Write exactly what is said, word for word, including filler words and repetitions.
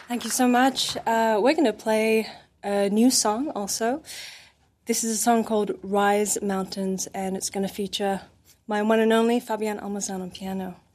Thank you so much. Uh, we're going to play a new song also. This is a song called Rise Mountains, and it's going to feature my one and only Fabian Almazan on piano.